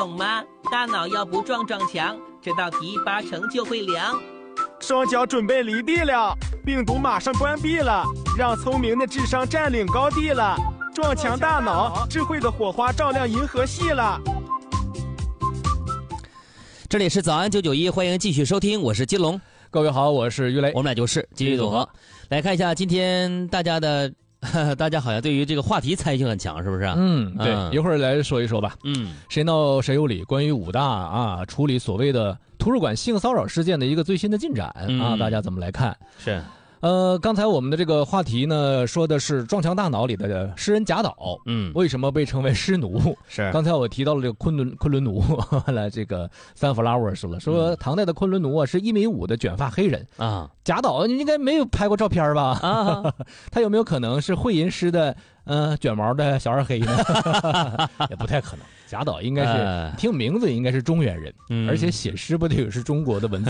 懂吗？大脑要不撞墙，这道题80%就会凉。 双脚准备离地了，病毒马上关闭了，让聪明的智商占领高地了。撞墙大脑，智慧的火花照亮银河系了。 这里是早安991，欢迎继续收听，我是金龙。 各位好，我是于雷。 我们俩就是今日组合。来看一下今天大家好像对于这个话题参与性很强，是不是？ 对，一会儿来说一说吧。谁闹谁有理？关于武大处理所谓的图书馆性骚扰事件的一个最新的进展大家怎么来看？ 是。 刚才我们的这个话题呢，说的是撞墙大脑里的诗人贾岛，为什么被称为诗奴？是。刚才我提到了这个昆仑奴，完了这个Sunflowers了，说唐代的昆仑奴是1.5米的卷发黑人啊。贾岛应该没有拍过照片吧？啊，他有没有可能是会吟诗的卷毛的小二黑呢？也不太可能。贾岛应该是听名字应该是中原人，而且写诗不得是中国的文字。